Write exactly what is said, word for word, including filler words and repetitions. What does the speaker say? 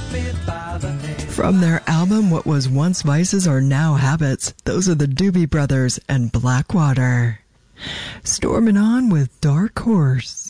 From their album What Was Once Vices Are Now Habits, those are the Doobie Brothers and Blackwater. Storming on with Dark Horse.